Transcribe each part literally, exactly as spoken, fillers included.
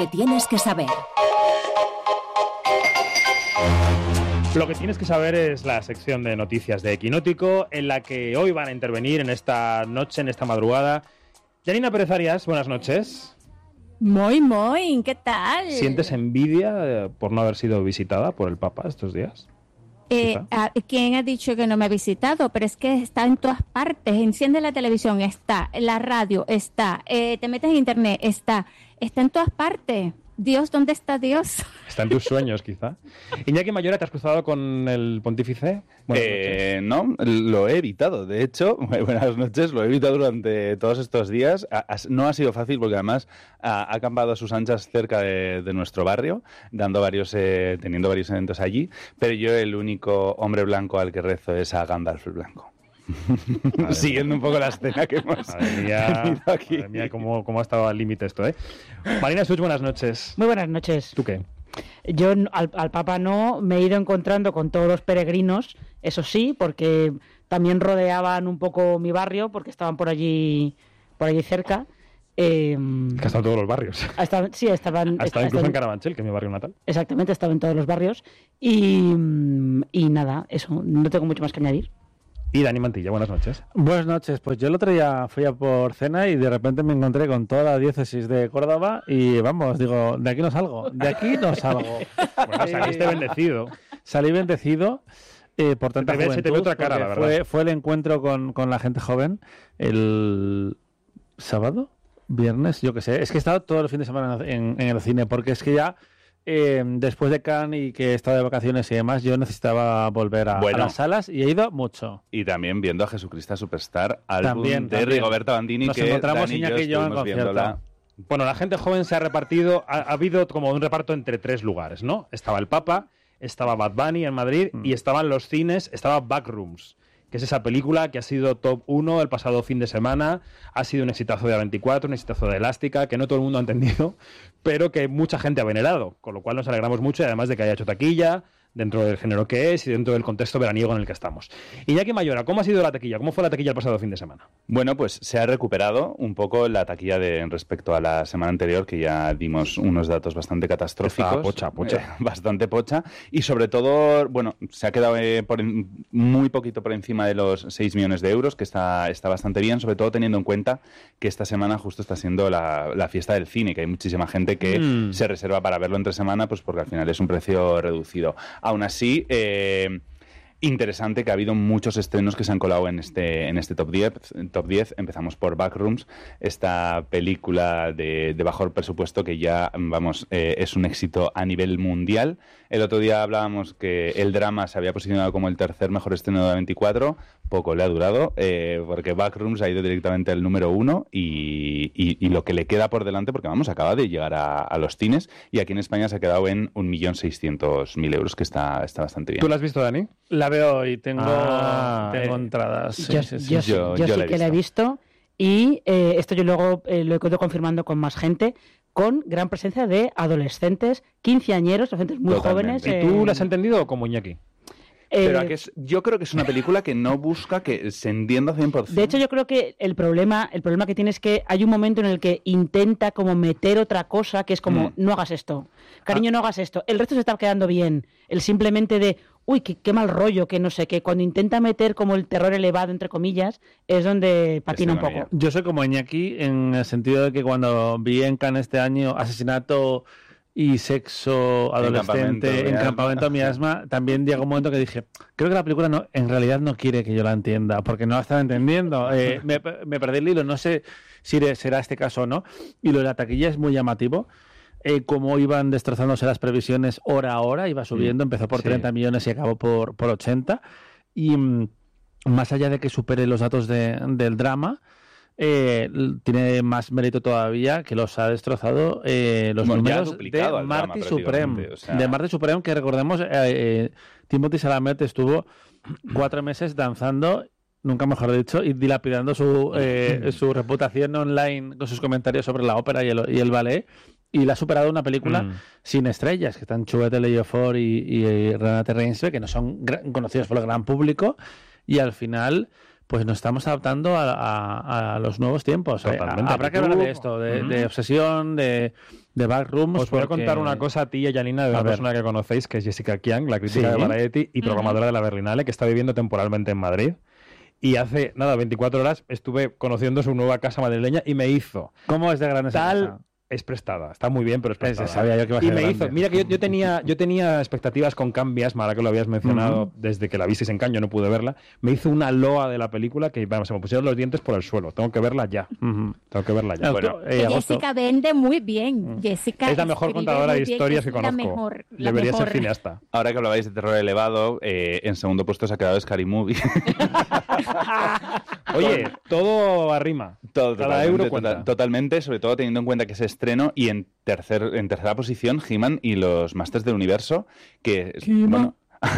que tienes que saber. Lo que tienes que saber es la sección de noticias de Equinótico, en la que hoy van a intervenir en esta noche, en esta madrugada. Janina Pérez Arias, buenas noches. Muy, muy, ¿qué tal? ¿Sientes envidia por no haber sido visitada por el Papa estos días? Eh, a, ¿Quién ha dicho que no me ha visitado? Pero es que está en todas partes. Enciende la televisión, está. La radio, está. Eh, te metes en internet, está. Está en todas partes. Dios, ¿dónde está Dios? Está en tus sueños, quizá. Iñaki Mayora, ¿te has cruzado con el pontífice? Eh, no, lo he evitado. De hecho, buenas noches, lo he evitado durante todos estos días. No ha sido fácil porque además ha acampado a sus anchas cerca de, de nuestro barrio, dando varios, eh, teniendo varios eventos allí, pero yo el único hombre blanco al que rezo es a Gandalf el Blanco. Siguiendo un poco la escena que hemos madre mía, aquí. Madre mía, cómo, cómo ha estado al límite esto, ¿eh? Marina Such, buenas noches. Muy buenas noches. ¿Tú qué? Yo al, al Papa no, me he ido encontrando con todos los peregrinos, eso sí, porque también rodeaban un poco mi barrio, porque estaban por allí, por allí cerca. Eh, que están todos los barrios. Estaban, sí, estaban... Hasta estaban, incluso en Carabanchel, que es mi barrio natal. Exactamente, estaban en todos los barrios. Y, y nada, eso, no tengo mucho más que añadir. Y Dani Mantilla, buenas noches. Buenas noches, pues yo el otro día fui a por cena y de repente me encontré con toda la diócesis de Córdoba y vamos, digo, de aquí no salgo, de aquí no salgo. Bueno, saliste bendecido. Salí bendecido eh, por tanta se te ve, juventud, se te ve otra cara, la verdad. Fue, fue el encuentro con, con la gente joven el sábado, viernes, yo qué sé. Es que he estado todo el fin de semana en, en el cine porque es que ya... Eh, después de Cannes y que he estado de vacaciones y demás, yo necesitaba volver a, bueno, a las salas y he ido mucho. Y también viendo a Jesucristo Superstar, álbum también, de también. Rigoberta Bandini, Nos que encontramos Dani y yo Iñaki y yo en estuvimos viéndola. Bueno, la gente joven se ha repartido, ha, ha habido como un reparto entre tres lugares, ¿no? Estaba el Papa, estaba Bad Bunny en Madrid mm. y estaban los cines, estaba Backrooms, que es esa película que ha sido top uno el pasado fin de semana, ha sido un exitazo de A veinticuatro, un exitazo de Elástica, que no todo el mundo ha entendido, pero que mucha gente ha venerado, con lo cual nos alegramos mucho y además de que haya hecho taquilla, dentro del género que es y dentro del contexto veraniego en el que estamos. Iñaki Mayora, ¿cómo ha sido la taquilla? ¿Cómo fue la taquilla el pasado fin de semana? Bueno, pues se ha recuperado un poco la taquilla de respecto a la semana anterior, que ya dimos unos datos bastante catastróficos. Está pocha, pocha. Eh, bastante pocha. Y sobre todo, bueno, se ha quedado eh, por en, muy poquito por encima de los seis millones de euros, que está, está bastante bien, sobre todo teniendo en cuenta que esta semana justo está siendo la, la fiesta del cine, que hay muchísima gente que mm. se reserva para verlo entre semana, pues porque al final es un precio reducido. Aún así, eh, interesante que ha habido muchos estrenos que se han colado en este en este top diez. Top diez. Empezamos por Backrooms, esta película de, de bajo presupuesto que ya, vamos, eh, es un éxito a nivel mundial. El otro día hablábamos que el drama se había posicionado como el tercer mejor estreno de A veinticuatro. Poco le ha durado, eh, porque Backrooms ha ido directamente al número uno y, y, y lo que le queda por delante, porque vamos, acaba de llegar a, a los cines y aquí en España se ha quedado en un millón seiscientos mil euros, que está, está bastante bien. ¿Tú la has visto, Dani? La veo y tengo, ah, tengo eh, entradas. Sí, yo sí, sí. yo, yo, yo, yo yo sí que la he visto y eh, esto yo luego eh, lo he ido confirmando con más gente, con gran presencia de adolescentes, quinceañeros, adolescentes muy Totalmente. jóvenes. ¿Y eh, tú la has entendido como Iñaki? Pero eh, que es, yo creo que es una película que no busca que se entienda cien por ciento. De hecho, yo creo que el problema, el problema que tiene es que hay un momento en el que intenta como meter otra cosa que es como, mm. no hagas esto, cariño, ah. no hagas esto. El resto se está quedando bien. El simplemente de, uy, qué, qué mal rollo, que no sé qué. Cuando intenta meter como el terror elevado, entre comillas, es donde patina un poco. Yo soy como Iñaki en el sentido de que cuando vi en Cannes este año Asesinato y Sexo Adolescente en Campamento Miasma, también llegó un momento que dije, creo que la película no, en realidad no quiere que yo la entienda, porque no la estaba entendiendo. Eh, me, me perdí el hilo, no sé si será este caso o no. Y lo de la taquilla es muy llamativo. Eh, cómo iban destrozándose las previsiones hora a hora, iba subiendo, empezó por sí. treinta millones y acabó por, por ochenta. Y mm, más allá de que supere los datos de, del drama, Eh, tiene más mérito todavía que los ha destrozado eh, los bueno, números de Marty Supreme. O sea... De Marty Supreme, que recordemos, eh, eh, Timothée Chalamet estuvo cuatro meses danzando, nunca mejor dicho, y dilapidando su, eh, su reputación online con sus comentarios sobre la ópera y el, y el ballet. Y la ha superado una película mm. sin estrellas, que están Chiwetel Ejiofor y, y, y Renate Reinsve, que no son gran, conocidos por el gran público, y al final pues nos estamos adaptando a, a, a los nuevos tiempos. Eh, habrá que hablar de esto, de, uh-huh. de obsesión, de, de Backrooms. Os voy a porque... contar una cosa a ti y a Janina, de una persona que conocéis, que es Jessica Kiang, la crítica ¿Sí? de Variety y programadora uh-huh. de la Berlinale, que está viviendo temporalmente en Madrid. Y hace, nada, veinticuatro horas estuve conociendo su nueva casa madrileña y me hizo... ¿Cómo es de grande esa tal casa? Es prestada, está muy bien, pero es prestada. Se sabía yo que iba a y ser me grande. hizo, mira que yo, yo tenía yo tenía expectativas con Cambias, ahora que lo habías mencionado, uh-huh. desde que la visteis en Cannes, yo no pude verla. Me hizo una loa de la película que vamos, se me pusieron los dientes por el suelo. Tengo que verla ya. Uh-huh. Tengo que verla ya. Bueno, eh, Jessica vende muy bien. Uh-huh. Jessica es la mejor contadora de historias que conozco. La mejor, la Debería mejor. ser cineasta. Ahora que hablabais de terror elevado, eh, en segundo puesto se ha quedado Scary Movie. Oye, todo arrima. Todo, Cada euro cuenta. Total, totalmente, sobre todo teniendo en cuenta que es estreno y en tercer en tercera posición He-Man y los Masters del Universo, que bueno,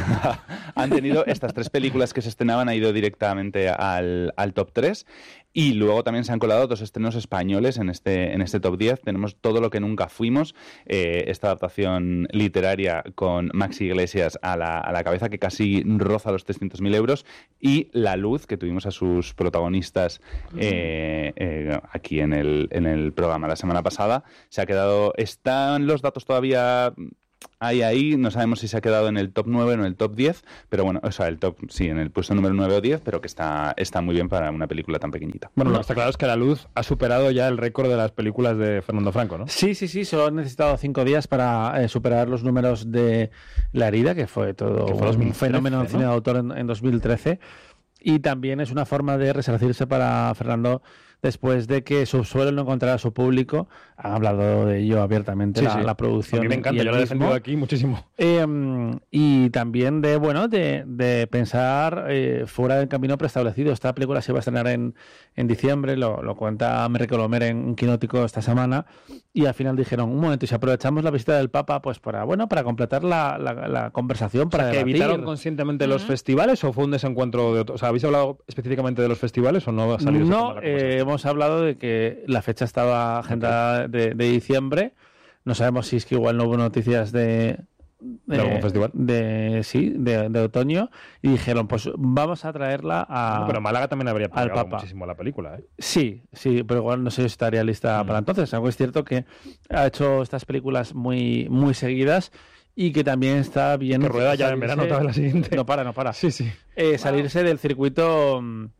han tenido estas tres películas que se estrenaban, ha ido directamente al, al top tres. Y luego también se han colado dos estrenos españoles en este, en este top diez. Tenemos Todo lo que nunca fuimos, eh, esta adaptación literaria con Maxi Iglesias a la, a la cabeza, que casi roza los trescientos mil euros. Y La Luz, que tuvimos a sus protagonistas eh, eh, aquí en el, en el programa la semana pasada. Se ha quedado... ¿Están los datos todavía...? Ahí, ahí, no sabemos si se ha quedado en el top nueve o en el top diez, pero bueno, o sea, el top, sí, en el puesto número nueve o diez, pero que está, está muy bien para una película tan pequeñita. Bueno, lo que está claro es que La Luz ha superado ya el récord de las películas de Fernando Franco, ¿no? Sí, sí, sí, solo han necesitado cinco días para eh, superar los números de La Herida, que fue todo que fue un dos mil trece, fenómeno en ¿no? cine de autor en, en dos mil trece. Y también es una forma de resarcirse para Fernando después de que Subsuelo no encontrara a su público. Han hablado de ello abiertamente, sí, la, sí. la producción. A mí me encanta, yo lo he defendido aquí muchísimo. Eh, y también de, bueno, de, de pensar eh, fuera del camino preestablecido. Esta película se va a estrenar en, en diciembre, lo, lo cuenta Merry Colomer en un Quinótico esta semana, y al final dijeron, un momento, y si aprovechamos la visita del Papa, pues para, bueno, para completar la, la, la conversación, para o sea, que debatir. ¿evitaron conscientemente los uh-huh. festivales o fue un desencuentro de otros? O sea, ¿habéis hablado específicamente de los festivales o no ha salido? No, eh, hemos hablado de que la fecha estaba agendada okay. de, de diciembre. No sabemos si es que igual no hubo noticias de... ¿De, ¿De algún festival? De, sí, de, de otoño. Y dijeron, pues vamos a traerla a... No, pero Málaga también habría pegado Papa. muchísimo la película, ¿eh? Sí, sí, pero igual no sé si estaría lista mm. para entonces. Algo es cierto que ha hecho estas películas muy, muy seguidas y que también está bien... Que rueda ya en verano otra vez la siguiente. No para, no para. Sí, sí. Eh, salirse wow. del circuito...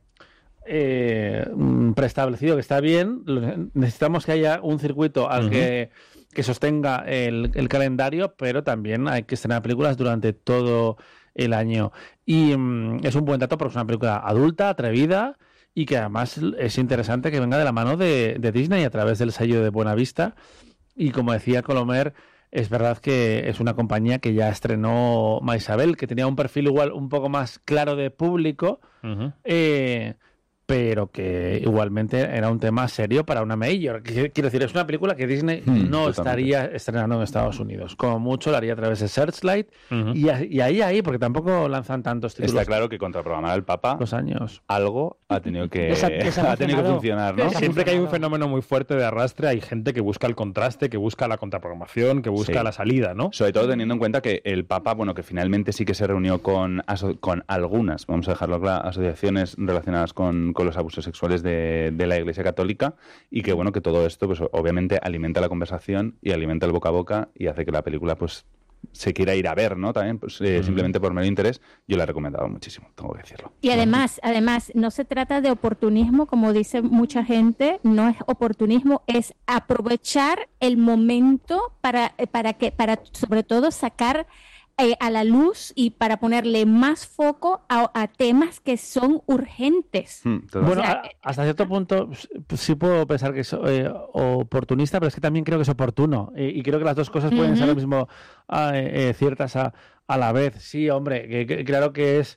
Eh, preestablecido, que está bien. Necesitamos que haya un circuito al uh-huh. que, que sostenga el, el calendario, pero también hay que estrenar películas durante todo el año. Y um, es un buen dato porque es una película adulta, atrevida, y que además es interesante que venga de la mano de, de Disney a través del sello de Buenavista. Y como decía Colomer, es verdad que es una compañía que ya estrenó Maisabel, que tenía un perfil igual un poco más claro de público, uh-huh. eh, pero que igualmente era un tema serio para una major. Quiero decir, es una película que Disney mm, no totalmente. estaría estrenando en Estados Unidos. Como mucho la haría a través de Searchlight uh-huh. y, y ahí, ahí, porque tampoco lanzan tantos títulos. Está claro que contraprogramar al Papa los años. algo ha tenido que, esa, esa ha tenido que funcionar, ¿no? Siempre que hay un fenómeno muy fuerte de arrastre, hay gente que busca el contraste, que busca la contraprogramación, que busca sí. la salida, ¿no? Sobre todo teniendo en cuenta que el Papa, bueno, que finalmente sí que se reunió con, aso- con algunas, vamos a dejarlo claro, asociaciones relacionadas con, con los abusos sexuales de, de la Iglesia Católica, y que bueno, que todo esto pues obviamente alimenta la conversación y alimenta el boca a boca y hace que la película pues se quiera ir a ver, ¿no? También pues, eh, mm. simplemente por mero interés. Yo la he recomendado muchísimo, tengo que decirlo. Y además, además no se trata de oportunismo, como dice mucha gente, no es oportunismo, es aprovechar el momento para, para que, para sobre todo sacar Eh, a la luz y para ponerle más foco a, a temas que son urgentes. Hmm, bueno, o sea, a, hasta cierto punto sí puedo pensar que es eh, oportunista, pero es que también creo que es oportuno. Eh, y creo que las dos cosas pueden uh-huh. ser lo mismo eh, eh, ciertas a, a la vez. Sí, hombre, que, que, claro que es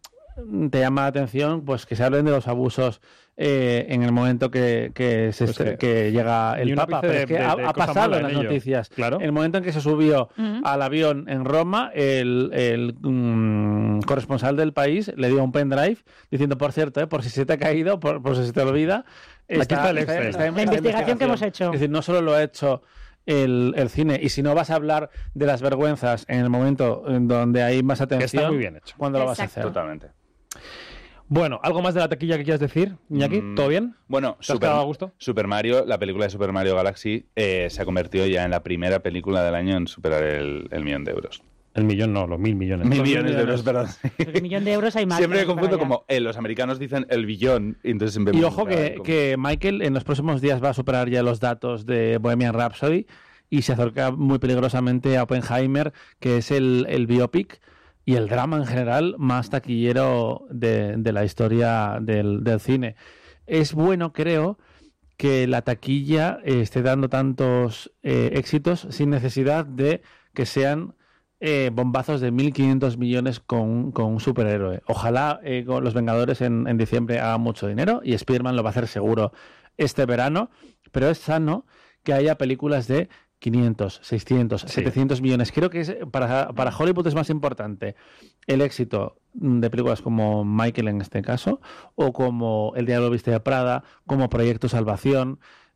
te llama la atención pues que se hablen de los abusos eh, en el momento que, que, se pues que, que llega el Papa, pero de, es que de, ha, de ha pasado en las ello. noticias. Claro. El momento en que se subió uh-huh. al avión en Roma, el, el um, corresponsal del país le dio un pendrive diciendo, por cierto, eh, por si se te ha caído, por, por si se te olvida, está, está, el está, está, está la investigación, investigación que hemos hecho. Es decir, no solo lo ha hecho El, el cine, y si no vas a hablar de las vergüenzas en el momento en donde hay más atención, está muy bien hecho. ¿cuándo lo vas a hacer? Totalmente. Bueno, ¿algo más de la taquilla que quieras decir, Iñaki? Mm, ¿Todo bien? Bueno, ¿Te has Super, quedado a gusto? Super Mario, la película de Super Mario Galaxy, eh, se ha convertido ya en la primera película del año en superar el, el millón de euros. El millón no, los mil millones. Mil Los millones de euros, perdón. Porque un millón de euros hay más. Siempre me que confundo para allá. como eh, los americanos dicen el billón y entonces siempre Y me ojo confundo, que, como- que Michael en los próximos días va a superar ya los datos de Bohemian Rhapsody y se acerca muy peligrosamente a Oppenheimer, que es el, el biopic y el drama en general más taquillero de, de la historia del, del cine. Es bueno, creo, que la taquilla eh, esté dando tantos eh, éxitos sin necesidad de que sean eh, bombazos de mil quinientos millones con, con un superhéroe. Ojalá eh, con los Vengadores en, en diciembre hagan mucho dinero y Spider-Man lo va a hacer seguro este verano, pero es sano que haya películas de quinientos, seiscientos, Sí. setecientos millones. Creo que es, para, para Hollywood es más importante el éxito de películas como Michael en este caso, o como El Diablo Viste de Prada, como Proyecto Salvación,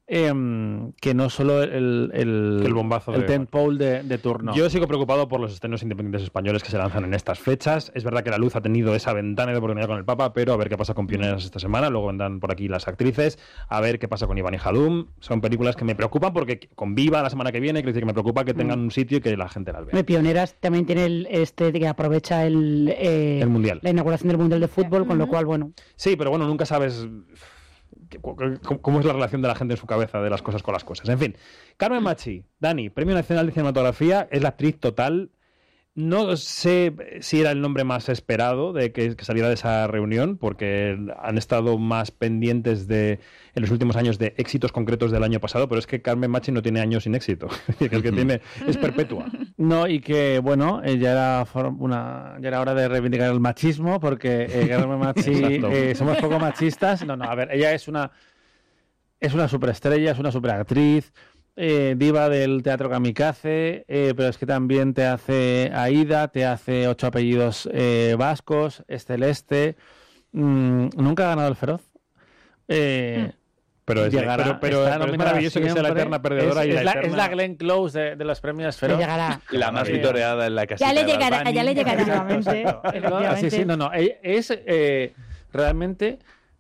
em, que no solo el, el, Que el bombazo el de- tentpole de, de turno. Yo sigo preocupado por los estrenos independientes españoles que se lanzan en estas fechas. Es verdad que La Luz ha tenido esa ventana de oportunidad con el Papa, pero a ver qué pasa con Pioneras esta semana. Luego vendrán por aquí las actrices. A ver qué pasa con Iván y Jalum. Son películas que me preocupan porque con Viva la semana que viene, quiere decir que me preocupa que tengan un sitio y que la gente las vea. Hombre, Pioneras también tiene el, este que aprovecha el, eh, El Mundial. la inauguración del Mundial de Fútbol, con lo cual, bueno. Sí, pero bueno, nunca sabes qué- cu- cu- cómo es la relación de la gente en su cabeza de las cosas con las cosas. En fin, Carmen Machi, Dani, Premio Nacional de Cinematografía, es la actriz total. No sé si era el nombre más esperado de que, que saliera de esa reunión, porque han estado más pendientes de en los últimos años de éxitos concretos del año pasado, pero es que Carmen Machi no tiene años sin éxito. El que tiene es perpetua. No, y que, bueno, eh, ya, era for- una, ya era hora de reivindicar el machismo, porque eh, Carmen Machi, Exacto. eh, somos poco machistas. No, no, a ver, ella es una, es una superestrella, es una superactriz, eh, diva del teatro kamikaze, eh, pero es que también te hace Aida, te hace ocho apellidos eh, vascos, es celeste, mm, nunca ha ganado el Feroz. Eh, Pero es, llegará, pero, pero- está pero es nominada maravilloso que sea la siempre. eterna perdedora es, y la, es la, eterna... es la Glenn Close de, de los premios Le Feroz. llegará. La más Sí. vitoreada en la casita Ya le de llegará, Albany. ya le llegará. Efectivamente, No, efectivamente. sí, sí, no, no. e- Es eh, realmente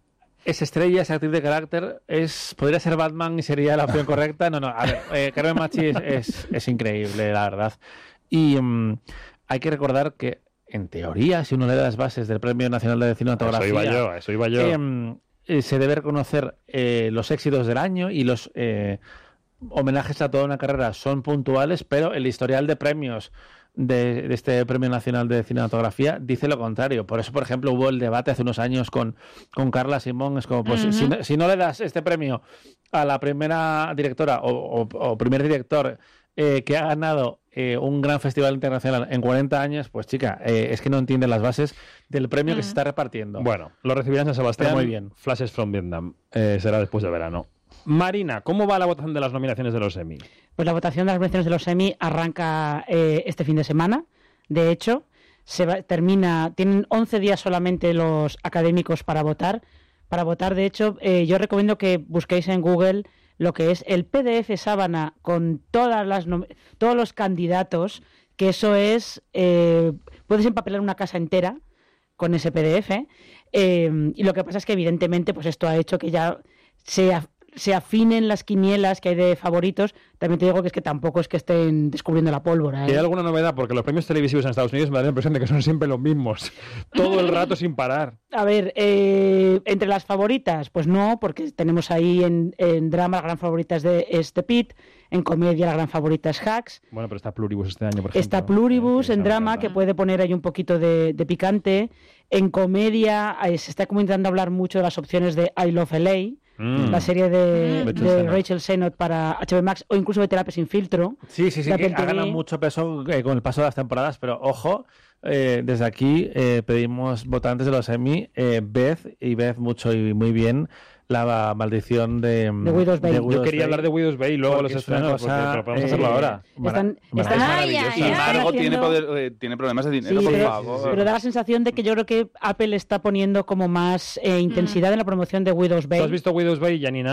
es estrella, es actriz de carácter, es podría ser Batman y sería la opción correcta. No, no. A ver, eh, Carmen Machi es, es, es increíble, la verdad. Y mm, hay que recordar que, en teoría, si uno lee las bases del Premio Nacional de Eso Cinematografía, iba yo, eso iba yo. em, eh, se debe reconocer eh, los éxitos del año y los eh, homenajes a toda una carrera son puntuales, pero el historial de premios de, de este Premio Nacional de Cinematografía dice lo contrario. Por eso, por ejemplo, hubo el debate hace unos años con, con Carla Simón. Es como, pues, Ujú. si, no, si no le das este premio a la primera directora o, o- o primer director eh, que ha ganado eh, un gran festival internacional en cuarenta años, pues chica, eh, es que no entiende las bases del premio que se está repartiendo. Bueno, lo recibirán en San Sebastián. Pero muy bien. Flashes from Vietnam. Eh, será después de verano. Marina, ¿cómo va la votación de las nominaciones de los Emmy? Pues la votación de las menciones de los Emmy arranca eh, este fin de semana. De hecho, se va- termina, tienen once días solamente los académicos para votar. Para votar, de hecho, eh, yo recomiendo que busquéis en Google lo que es el P D F sábana con todas las nom- todos los candidatos, que eso es, eh, puedes empapelar una casa entera con ese P D F. eh, y lo que pasa es que evidentemente pues esto ha hecho que ya se, af- se afinen las quinielas que hay de favoritos. También te digo que es que tampoco es que estén descubriendo la pólvora. ¿Y hay ¿eh? alguna novedad? Porque los premios televisivos en Estados Unidos me da la impresión de que son siempre los mismos. Todo el rato sin parar. A ver, eh, entre las favoritas, pues no, porque tenemos ahí en, en drama la gran favorita es de es The Pitt, en comedia la gran favorita es Hacks, Bueno, pero está Pluribus este año, por ejemplo. está Pluribus Eh, en esa me drama, encanta. que puede poner ahí un poquito de, de picante. En comedia eh, se está como intentando hablar mucho de las opciones de I Love L A, Mm. la serie de, Rachel de Sennott. Rachel Sennott para H B O Max, o incluso de Terapia sin filtro. Sí, sí, sí, de que Apple ha ganado T V. mucho peso eh, con el paso de las temporadas, pero ojo, eh, desde aquí eh, pedimos votantes de los Emmy, eh, Beth, y Beth mucho y muy bien, la maldición de, De Widow's Bay. Yo quería hablar de Widow's Bay y luego Porque los es una estrenos, cosa, porque- pero podemos eh, hacerlo ahora. Están, Mara- están- es Ay, ay, Sin ay. están embargo, tiene, haciendo- poder, eh, tiene problemas de dinero, Sí, por pero, favor. pero da la sensación de que yo creo que Apple está poniendo como más eh, intensidad en la promoción de Widow's Bay. ¿Tú has visto Widow's Bay, Janina?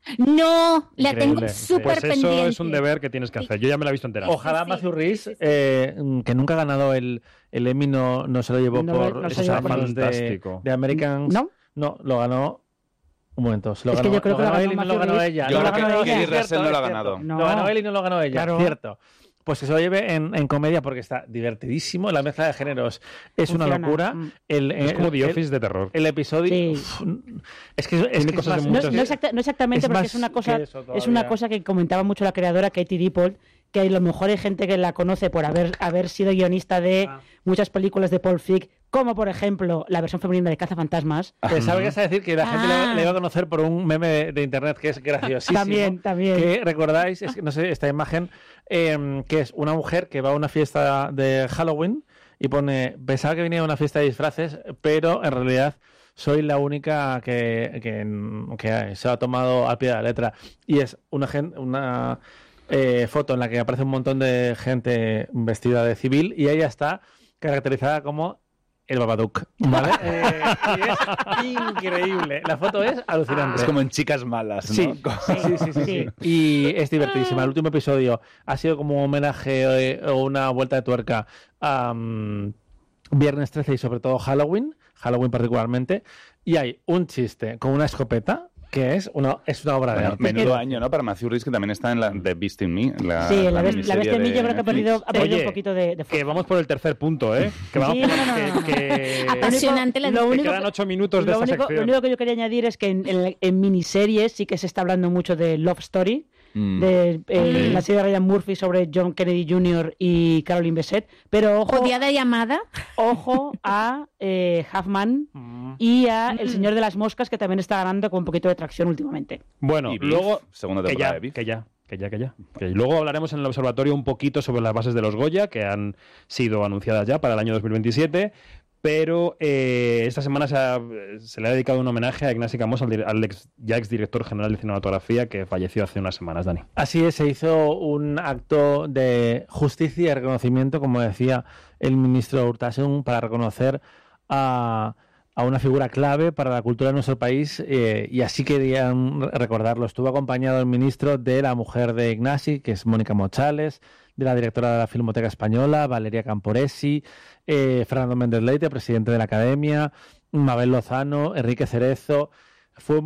No, la Increíble. tengo súper Pues pendiente. eso es un deber que tienes que hacer. Yo ya me la he visto entera. Ojalá Sí, Matthew sí, Rhys, sí, sí. eh, que nunca ha ganado el, el Emmy, no, no se lo llevó No, por no se esos llevó por años de, Fantástico. de Americans. ¿No? No, lo ganó. Un momento, se lo Es que ganó, yo creo lo que lo ganó ganó él y no lo Matthew ganó Rhys. ella. Yo No lo creo ganó que ella, Kerry es cierto, Russell no lo es ha cierto. ganado. No. Lo ganó él y no lo ganó ella, Claro. cierto. Pues que se lo lleve en, en comedia porque está divertidísimo. La mezcla de géneros es Funciona. una locura. Mm. El, Es como The el- Office de terror. El episodio. Sí. Uf, es que es, Tiene que es cosas más- de No, muchos- no exacta- no exactamente, es porque más es una cosa que eso es una todavía. cosa que comentaba mucho la creadora Katie Dippold, que a lo mejor hay gente que la conoce por haber, haber sido guionista de Ah. muchas películas de Paul Feig, como por ejemplo la versión femenina de Cazafantasmas. Eh, ¿Sabe qué es decir? Que la gente Ah. le, le va a conocer por un meme de, de internet que es graciosísimo. También, también. Que recordáis, es que, no sé, esta imagen, eh, que es una mujer que va a una fiesta de Halloween y pone, pensaba que venía a una fiesta de disfraces, pero en realidad soy la única que, que, que se ha tomado al pie de la letra. Y es una, gen- una eh, foto en la que aparece un montón de gente vestida de civil y ella está caracterizada como el Babadook, ¿vale? Eh, y es increíble. La foto es alucinante. Es como en Chicas Malas, ¿no? Sí, sí, sí, sí, sí. Y es divertidísima. El último episodio ha sido como un homenaje eh, o una vuelta de tuerca a um, Viernes trece y sobre todo Halloween, Halloween particularmente. Y hay un chiste con una escopeta que es una, es una obra de Bueno, arte. menudo año, ¿no? Para Matthew Rhys, que también está en la The Beast in Me. La, Sí, la, vez, la miniserie bestia en mí de yo creo que ha Netflix. perdido, ha perdido Oye, un poquito de, de Que vamos por el tercer punto, ¿eh? Que vamos Sí, por no, no, no. que, que- Apasionante la Lo que único quedan que- ocho minutos de Lo esta único, lo sección. único que yo quería añadir es que en, en- en miniseries sí que se está hablando mucho de Love Story, Mm. de eh, Mm. la serie de Ryan Murphy sobre John Kennedy junior y Caroline Bessette, pero ojo, Jodía de llamada. ojo a eh, Huffman Mm. y a El Mm. Señor de las Moscas, que también está ganando con un poquito de tracción últimamente. Bueno, Y Beef, luego segunda que temporada ya, de Beef. que ya, que ya, que ya. Que luego hablaremos en el observatorio un poquito sobre las bases de los Goya, que han sido anunciadas ya para el año dos mil veintisiete. Pero eh, esta semana se, ha- se le ha dedicado un homenaje a Ignasi Camós, al, dir- al ex, ya ex director general de cinematografía, que falleció hace unas semanas, Dani. Así es, se hizo un acto de justicia y reconocimiento, como decía el ministro Urtasun, para reconocer a, a una figura clave para la cultura de nuestro país, eh, y así querían recordarlo. Estuvo acompañado el ministro de la mujer de Ignasi, que es Mónica Mochales, de la directora de la Filmoteca Española, Valeria Camporesi, eh, Fernando Méndez Leite, presidente de la Academia, Mabel Lozano, Enrique Cerezo. Fue un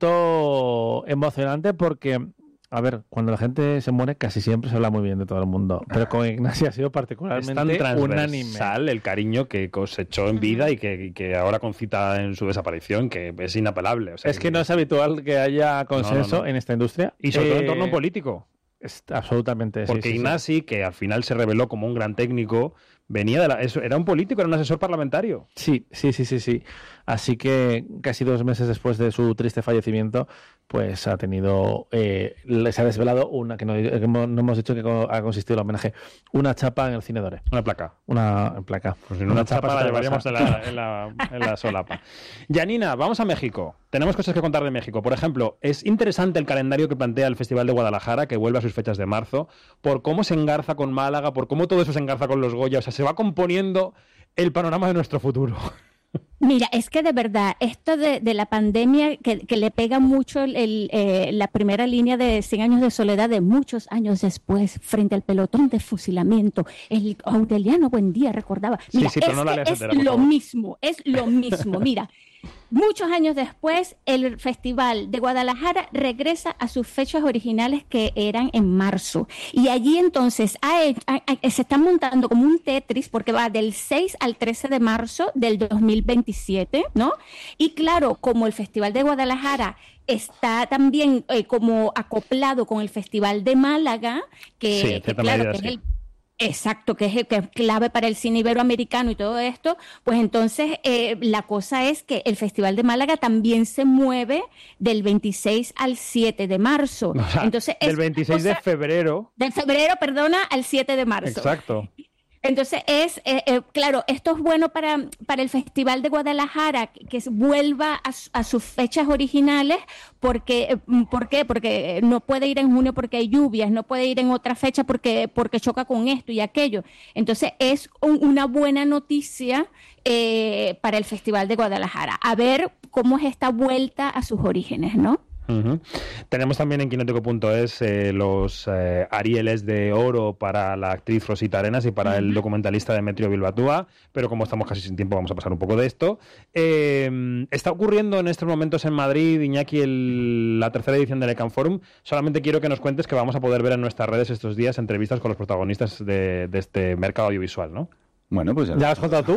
momento emocionante porque, a ver, cuando la gente se muere casi siempre se habla muy bien de todo el mundo, pero con Ignasi ha sido Es tan particularmente unánime. transversal el cariño que cosechó en vida y que, y que ahora concita en su desaparición, que es inapelable. O sea, Es que no es habitual que haya consenso No, no, no. en esta industria. Y sobre todo en Eh, torno político. es- absolutamente, sí, Porque sí, sí. Ignasi, que al final se reveló como un gran técnico, venía de la, eso, era un político, era un asesor parlamentario. Sí, sí, sí, sí, sí. Así que casi dos meses después de su triste fallecimiento, pues ha tenido, eh, se ha desvelado una, que no, que hemos- no hemos dicho que co- ha consistido el homenaje, una chapa en el Cine Dore. Una placa. Una placa. Pues en una, chapa, la se te llevaríamos pasa. en la, en, la, en la solapa. Janina, vamos a México. Tenemos cosas que contar de México. Por ejemplo, es interesante el calendario que plantea el Festival de Guadalajara, que vuelve a sus fechas de marzo, por cómo se engarza con Málaga, por cómo todo eso se engarza con los Goya. O sea, se va componiendo el panorama de nuestro futuro. Mira, es que de verdad, esto de, de la pandemia que, que le pega mucho el, el, eh, la primera línea de cien años de soledad de muchos años después, frente al pelotón de fusilamiento, el Aureliano Buendía recordaba. Sí, Mira, sí, pero es, no la que leas es entera, por lo favor. mismo, es lo mismo. Mira, muchos años después, el Festival de Guadalajara regresa a sus fechas originales que eran en marzo. Y allí entonces ha hecho- ha- ha- se está montando como un Tetris porque va del seis al trece de marzo del dos mil veintisiete, ¿no? Y claro, como el Festival de Guadalajara está también eh, como acoplado con el Festival de Málaga, que, Sí, en que cierta claro, medida, que es sí. el exacto, que es, que es clave para el cine iberoamericano y todo esto, pues entonces eh, la cosa es que el Festival de Málaga también se mueve del veintiséis al siete de marzo. O sea, entonces, es del una veintiséis de cosa- febrero. de febrero, perdona, al siete de marzo. Exacto. Entonces, es, eh, eh, claro, esto es bueno para, para el Festival de Guadalajara, que, que vuelva a, su- a sus fechas originales, porque, eh, ¿por qué? Porque no puede ir en junio porque hay lluvias, no puede ir en otra fecha porque, porque choca con esto y aquello. Entonces, es un- una buena noticia eh, para el Festival de Guadalajara. A ver cómo es esta vuelta a sus orígenes, ¿no? Uh-huh. Tenemos también en quinótico punto es eh, los eh, Arieles de oro para la actriz Rosita Arenas y para uh-huh. el documentalista Demetrio Bilbatúa, pero como estamos casi sin tiempo vamos a pasar un poco de esto. Eh, está ocurriendo en estos momentos en Madrid, Iñaki, el, la tercera edición del ECAN Forum. Solamente quiero que nos cuentes que vamos a poder ver en nuestras redes estos días entrevistas con los protagonistas de, de este mercado audiovisual, ¿no? Bueno, pues ya, ¿Ya lo has contado tú?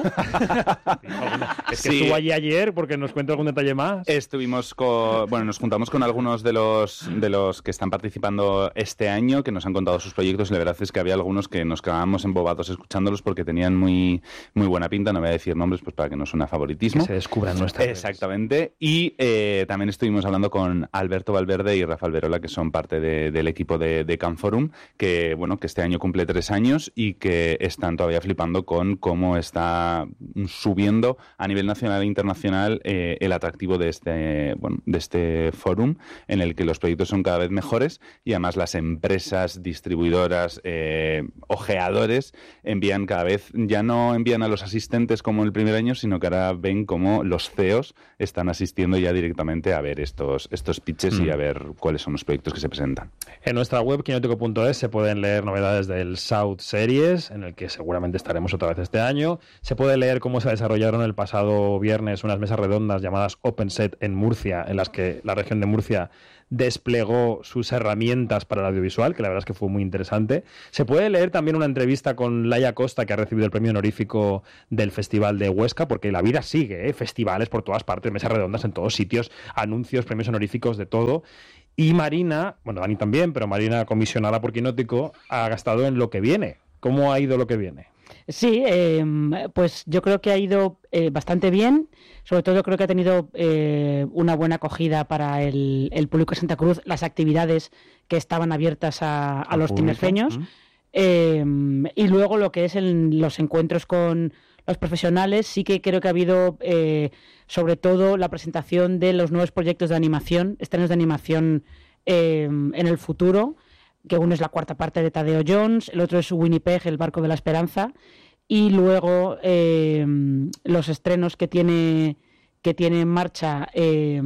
Es que sí. estuvo allí ayer, porque nos cuenta algún detalle más. Estuvimos con, bueno, nos juntamos con algunos de los de los que están participando este año, que nos han contado sus proyectos, y la verdad es que había algunos que nos quedábamos embobados escuchándolos porque tenían muy muy buena pinta. No voy a decir nombres pues para que no suene favoritismo. Que se descubran nuestras Exactamente. Redes. Y eh, también estuvimos hablando con Alberto Valverde y Rafa Alberola, que son parte de, del equipo de, de ECAN Forum, que bueno, que este año cumple tres años y que están todavía flipando con cómo está subiendo a nivel nacional e internacional eh, el atractivo de este, bueno, de este forum, en el que los proyectos son cada vez mejores y además las empresas, distribuidoras, eh, ojeadores envían cada vez, ya no envían a los asistentes como el primer año, sino que ahora ven cómo los C E Os están asistiendo ya directamente a ver estos, estos pitches mm. y a ver cuáles son los proyectos que se presentan. En nuestra web, quinótico punto es, se pueden leer novedades del South Series, en el que seguramente estaremos otra vez este año. Se puede leer cómo se desarrollaron el pasado viernes unas mesas redondas llamadas Open Set en Murcia, en las que la región de Murcia desplegó sus herramientas para el audiovisual, que la verdad es que fue muy interesante. Se puede leer también una entrevista con Laia Costa, que ha recibido el premio honorífico del Festival de Huesca, porque la vida sigue, ¿eh? Festivales por todas partes, mesas redondas en todos sitios, anuncios, premios honoríficos, de todo. Y Marina, bueno, Dani también, pero Marina, comisionada por Quinótico, ha gastado en lo que viene. ¿Cómo ha ido lo que viene? Sí, eh, pues yo creo que ha ido eh, bastante bien. Sobre todo creo que ha tenido eh, una buena acogida para el, el público de Santa Cruz, las actividades que estaban abiertas a, a los tinerfeños. ¿Mm? Eh, y luego lo que es el, los encuentros con los profesionales, sí que creo que ha habido eh, sobre todo la presentación de los nuevos proyectos de animación, estrenos de animación eh, en el futuro, que uno es la cuarta parte de Tadeo Jones, el otro es Winnipeg, el barco de la esperanza, y luego eh, los estrenos que tiene que tiene en marcha eh,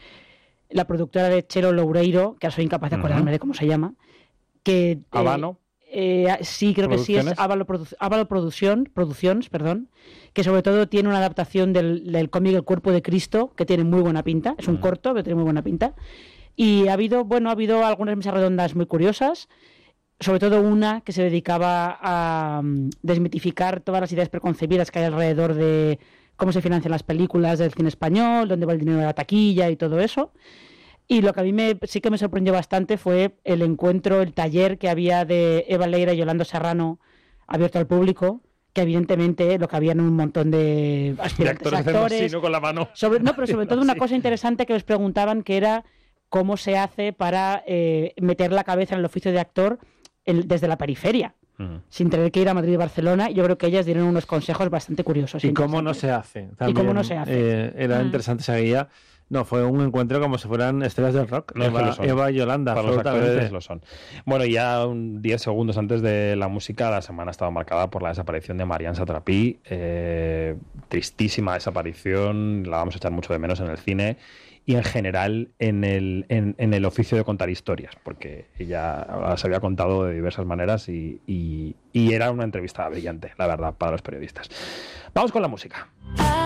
la productora de Chelo Loureiro, que ahora soy incapaz de acordarme uh-huh. de cómo se llama, que eh, Habano. Eh, sí, creo que sí, es Ávalo, Produ- Ávalo Producción, Producciones, perdón, que sobre todo tiene una adaptación del, del cómic El Cuerpo de Cristo, que tiene muy buena pinta, es un uh-huh. corto, pero tiene muy buena pinta. Y ha habido, bueno, ha habido algunas mesas redondas muy curiosas, sobre todo una que se dedicaba a um, desmitificar todas las ideas preconcebidas que hay alrededor de cómo se financian las películas del cine español, dónde va el dinero de la taquilla y todo eso. Y lo que a mí me, sí que me sorprendió bastante fue el encuentro, el taller que había de Eva Leira y Yolanda Serrano abierto al público, que evidentemente lo que habían un montón de aspirantes de actores, actores con la mano. Sobre, no, pero sobre todo una sí. cosa interesante que les preguntaban, que era cómo se hace para eh, meter la cabeza en el oficio de actor el, desde la periferia, uh-huh. sin tener que ir a Madrid y Barcelona. Yo creo que ellas dieron unos consejos bastante curiosos. ¿Y cómo no se hace? También, ¿Y cómo no se hace? Eh, era uh-huh. interesante esa guía. No, fue un encuentro como si fueran estrellas del rock. No, Eva, Eva y Yolanda, para los actores lo son. Bueno, ya un diez segundos antes de la música, la semana estaba marcada por la desaparición de Marianne Satrapi. Eh, tristísima desaparición, la vamos a echar mucho de menos en el cine y en general en el, en, en el oficio de contar historias, porque ella se había contado de diversas maneras y, y, y era una entrevista brillante, la verdad, para los periodistas. Vamos con la música.